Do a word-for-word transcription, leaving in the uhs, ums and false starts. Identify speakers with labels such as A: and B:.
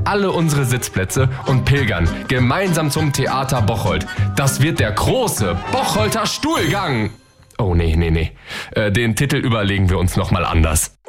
A: alle unsere Sitzplätze und pilgern gemeinsam zum Theater Bocholt. Das wird der große Bocholter Stuhlgang. Oh nee, nee, nee. Äh, den Titel überlegen wir uns nochmal anders.